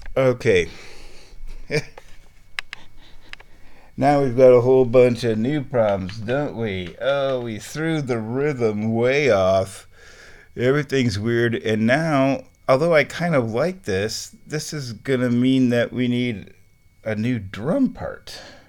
Okay. Now we've got a whole bunch of new problems, don't we? Oh, we threw the rhythm way off. Everything's weird. And now, although I kind of like this is going to mean that we need a new drum part.